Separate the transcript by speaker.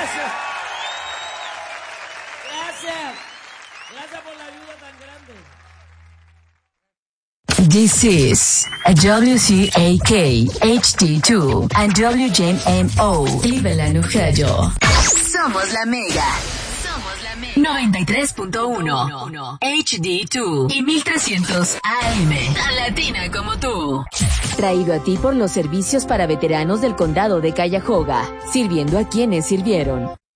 Speaker 1: Gracias. Gracias. Gracias por la ayuda tan grande.
Speaker 2: This is a WCAK HD2 and WJMO Cleveland, Ohio. Somos la Mega. 93.1 HD2 y 1300 AM. Tan latina como tú. Traído a ti por los servicios para veteranos del condado de Cuyahoga, sirviendo a quienes sirvieron.